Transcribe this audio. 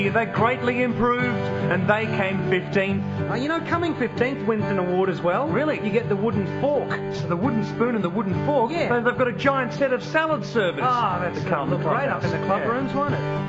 They greatly improved, and they came 15th. You know, coming 15th wins an award as well. Really? You get the wooden fork. The wooden spoon and the wooden fork. Yeah. They've got a giant set of salad servers. That's to come look great up in the club rooms, won't it?